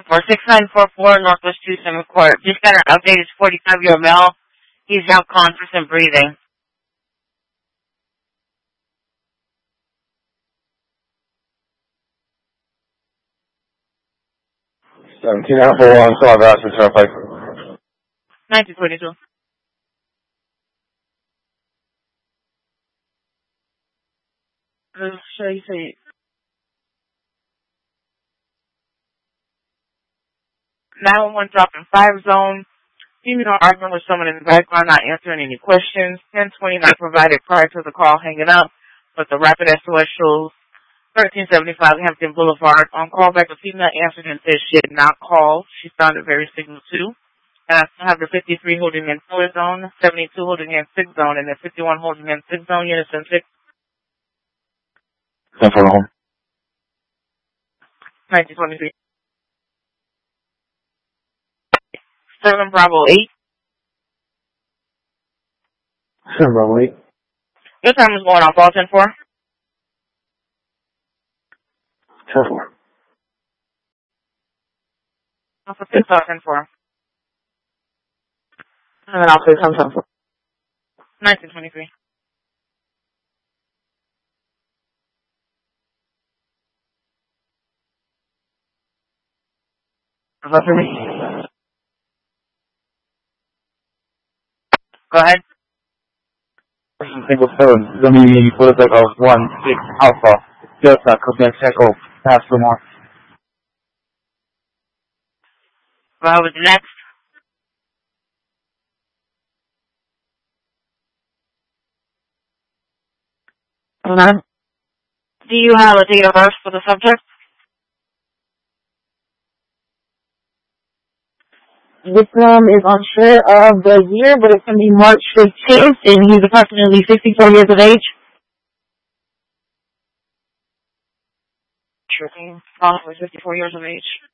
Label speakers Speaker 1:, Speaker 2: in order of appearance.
Speaker 1: for 6944 Northwest 27 Court. Just got an update. It's 45-year-old male. He's now conscious and breathing.
Speaker 2: 17.4 still have access to our place.
Speaker 1: 1922. Show you see. 911 drop in 5 zone. Female arguing with someone in the background, not answering any questions. 1020 not provided prior to the call hanging up, but the rapid SOS shows 1375 Hampton Boulevard. On callback, a female answered and said she had not called. She sounded very signal too. And I still have the 53 holding in 4 zone, 72 holding in 6 zone, and the 51 holding in 6 zone. Unison 6.
Speaker 2: 10 for home.
Speaker 1: 1923. 7 Bravo 8.
Speaker 2: 7 Bravo 8.
Speaker 1: Your time is going off. All 10-4.
Speaker 2: 10-4.
Speaker 1: Alpha 6, all 10-4.
Speaker 3: And then I'll say 10-4.
Speaker 1: 1923.
Speaker 3: Is that for me?
Speaker 1: Go ahead.
Speaker 2: Single 7. Zami Bulletin of 1-6 Alpha. Delta, Quebec, Echo. Pass for more.
Speaker 1: Go ahead with the next. Do you have a date of birth for the subject?
Speaker 3: Vikram is unsure of the year, but it's going to be March 15th, and he's approximately 64 years of age.
Speaker 1: Sure thing. Possibly 54 years of age.